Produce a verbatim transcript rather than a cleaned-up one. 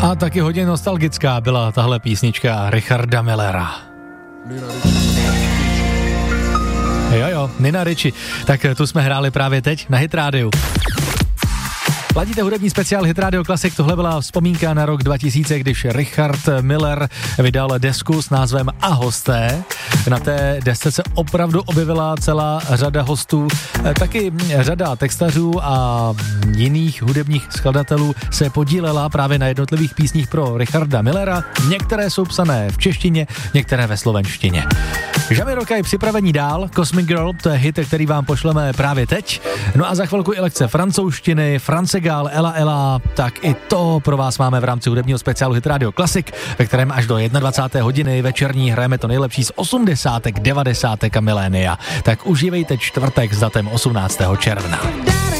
A taky hodně nostalgická byla tahle písnička Richarda Millera. Jo, jo, Nina Ricci. Tak tu jsme hráli právě teď na Hit Rádiu. Ladíte hudební speciál Hit Radio Classic, tohle byla vzpomínka na rok dva tisíce, když Richard Miller vydal desku s názvem A hosté. Na té desce se opravdu objevila celá řada hostů, taky řada textařů a jiných hudebních skladatelů se podílela právě na jednotlivých písních pro Richarda Millera. Některé jsou psané v češtině, některé ve slovenštině. Žami roka je připravení dál, Cosmic Girl, to je hit, který vám pošleme právě teď. No a za chvilku i lekce francouzštiny, France Gall, Ela Ela, tak i to pro vás máme v rámci hudebního speciálu Hit Radio Classic, ve kterém až do dvacáté jedné hodiny večerní hrajeme to nejlepší z osmdesátek, devadesátek a milénia. Tak užívejte čtvrtek s datem osmnáctého června.